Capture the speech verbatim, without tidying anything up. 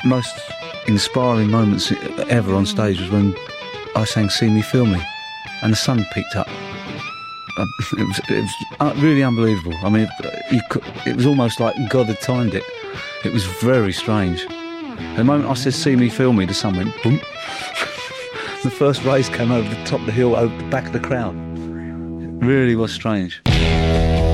most inspiring moments ever on stage was when I sang See Me, Feel Me, and the sun picked up. It was, it was really unbelievable. I mean, you could, it was almost like God had timed it. It was very strange. The moment I said See Me, Feel Me, the sun went boom. The first rays came over the top of the hill, over the back of the crowd. It really was strange.